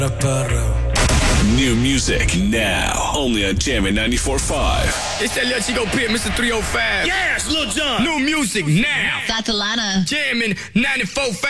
New music now, only on Jammin' 94.5. It's that Lil Chico Pit, Mr. 305. Yes, Lil Jon. New music now. That's Alana. Jammin' 94.5.